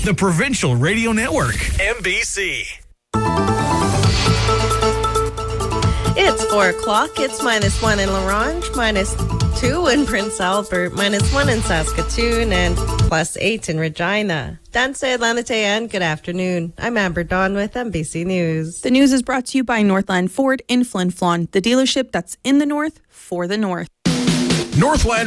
the provincial radio network, MBC. It's 4 o'clock. It's -1 in La Ronge, -2 in Prince Albert, -1 in Saskatoon, and +8 in Regina. Dan and good afternoon. I'm Amber Dawn with MBC News. The news is brought to you by Northland Ford in Flin Flon, the dealership that's in the north for the north. Northland